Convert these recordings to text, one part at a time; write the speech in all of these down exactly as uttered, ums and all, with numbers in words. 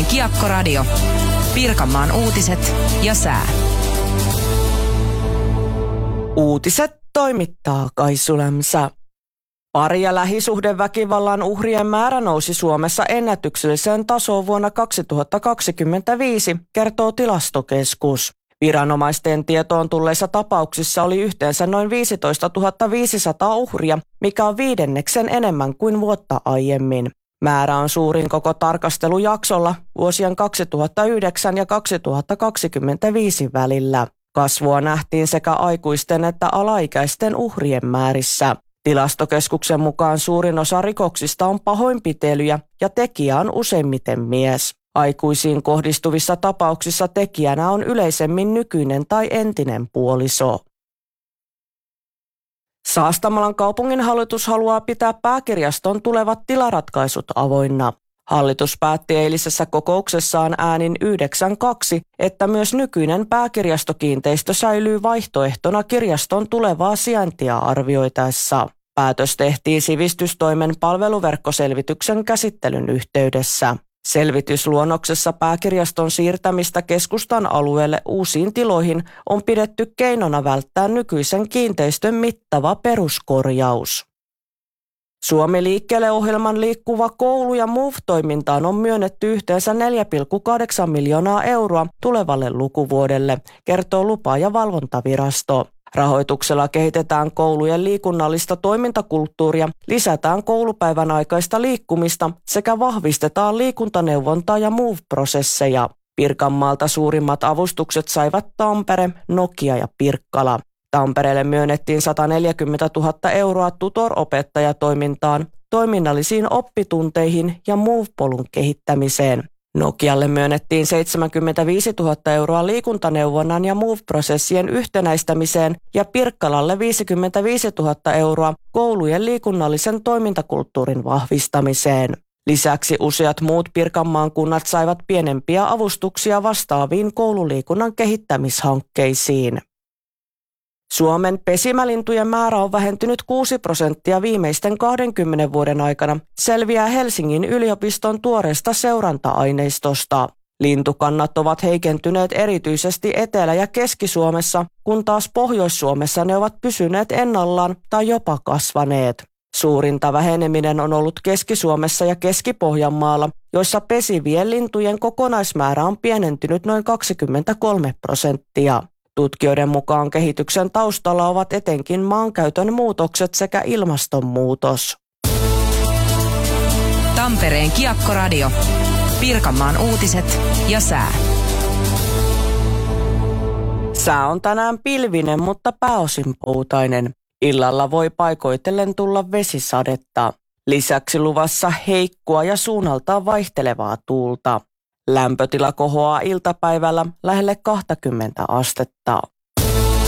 Tampereen Kiekkoradio. Pirkanmaan uutiset ja sää. Uutiset toimittaa Kaisu Lämsä. Pari- ja lähisuhdeväkivallan uhrien määrä nousi Suomessa ennätykselliseen tasoon vuonna kaksituhattakaksikymmentäviisi, kertoo Tilastokeskus. Viranomaisten tietoon tulleissa tapauksissa oli yhteensä noin viisitoistatuhatta viisisataa uhria, mikä on viidenneksen enemmän kuin vuotta aiemmin. Määrä on suurin koko tarkastelujaksolla vuosien kaksituhattayhdeksän ja kaksituhattakaksikymmentäviisi välillä. Kasvua nähtiin sekä aikuisten että alaikäisten uhrien määrissä. Tilastokeskuksen mukaan suurin osa rikoksista on pahoinpitelyjä ja tekijä on useimmiten mies. Aikuisiin kohdistuvissa tapauksissa tekijänä on yleisemmin nykyinen tai entinen puoliso. Saastamalan kaupunginhallitus haluaa pitää pääkirjaston tulevat tilaratkaisut avoinna. Hallitus päätti eilisessä kokouksessaan äänin yhdeksän kaksi, että myös nykyinen pääkirjastokiinteistö säilyy vaihtoehtona kirjaston tulevaa sijaintia arvioitaessa. Päätös tehtiin sivistystoimen palveluverkkoselvityksen käsittelyn yhteydessä. Selvitysluonnoksessa pääkirjaston siirtämistä keskustan alueelle uusiin tiloihin on pidetty keinona välttää nykyisen kiinteistön mittava peruskorjaus. Suomi liikkeelle -ohjelman Liikkuva koulu ja Move-toimintaan on myönnetty yhteensä neljä pilkku kahdeksan miljoonaa euroa tulevalle lukuvuodelle, kertoo lupa- ja valvontavirasto. Rahoituksella kehitetään koulujen liikunnallista toimintakulttuuria, lisätään koulupäivän aikaista liikkumista sekä vahvistetaan liikuntaneuvontaa ja Move-prosesseja. Pirkanmaalta suurimmat avustukset saivat Tampere, Nokia ja Pirkkala. Tampereelle myönnettiin sataneljäkymmentätuhatta euroa tutor-opettajatoimintaan, toiminnallisiin oppitunteihin ja Move-polun kehittämiseen. Nokialle myönnettiin seitsemänkymmentäviisituhatta euroa liikuntaneuvonnan ja Move-prosessien yhtenäistämiseen ja Pirkkalalle viisikymmentäviisituhatta euroa koulujen liikunnallisen toimintakulttuurin vahvistamiseen. Lisäksi useat muut Pirkanmaan kunnat saivat pienempiä avustuksia vastaaviin koululiikunnan kehittämishankkeisiin. Suomen pesimälintujen määrä on vähentynyt kuusi prosenttia viimeisten kahdenkymmenen vuoden aikana, selviää Helsingin yliopiston tuoreesta seuranta-aineistosta. Lintukannat ovat heikentyneet erityisesti Etelä- ja Keski-Suomessa, kun taas Pohjois-Suomessa ne ovat pysyneet ennallaan tai jopa kasvaneet. Suurinta väheneminen on ollut Keski-Suomessa ja Keski-Pohjanmaalla, joissa pesivien lintujen kokonaismäärä on pienentynyt noin kaksikymmentäkolme prosenttia. Tutkijoiden mukaan kehityksen taustalla ovat etenkin maankäytön muutokset sekä ilmastonmuutos. Tampereen Kiekkoradio. Pirkanmaan uutiset ja sää. Sää on tänään pilvinen, mutta pääosin poutainen. Illalla voi paikoitellen tulla vesisadetta. Lisäksi luvassa heikkoa ja suunnaltaan vaihtelevaa tuulta. Lämpötila kohoaa iltapäivällä lähelle kaksikymmentä astetta.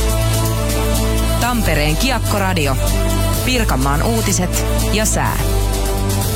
Tampereen Kiekkoradio. Pirkanmaan uutiset ja sää.